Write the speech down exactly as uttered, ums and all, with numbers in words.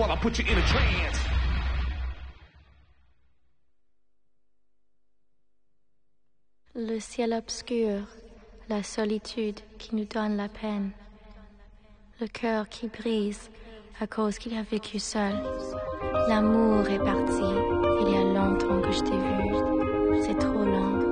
while I put you in a trance. Le ciel obscur, la solitude qui nous donne la peine. Le cœur qui brise à cause qu'il a vécu seul. L'amour est parti, il y a longtemps que je t'ai vu, c'est trop long.